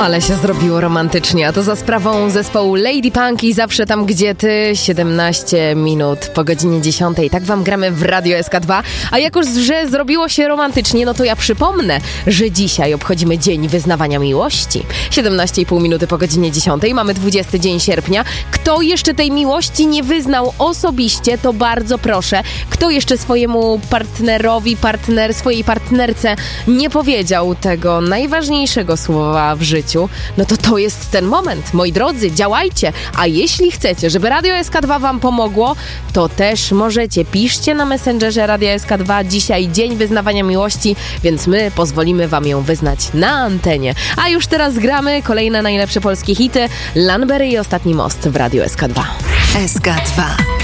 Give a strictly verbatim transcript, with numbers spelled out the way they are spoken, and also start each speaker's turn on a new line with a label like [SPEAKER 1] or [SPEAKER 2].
[SPEAKER 1] Ale się zrobiło romantycznie, a to za sprawą zespołu Lady Punk i Zawsze tam, gdzie ty. siedemnaście minut po godzinie dziesiątej. Tak wam gramy w Radio S K dwa. A jak już, że zrobiło się romantycznie, no to ja przypomnę, że dzisiaj obchodzimy Dzień Wyznawania Miłości. siedemnaście i pół minuty po godzinie dziesiątej. Mamy dwudziesty dzień sierpnia. Kto jeszcze tej miłości nie wyznał osobiście, to bardzo proszę. Kto jeszcze swojemu partnerowi, partner, swojej partnerce nie powiedział tego najważniejszego słowa w życiu, no to to jest ten moment. Moi drodzy, działajcie. A jeśli chcecie, żeby Radio S K dwa wam pomogło, to też możecie. Piszcie na Messengerze Radia S K dwa. Dzisiaj Dzień Wyznawania Miłości, więc my pozwolimy wam ją wyznać na antenie. A już teraz gramy kolejne najlepsze polskie hity. Lanbery i Ostatni most w Radio S K dwa.
[SPEAKER 2] S K dwa.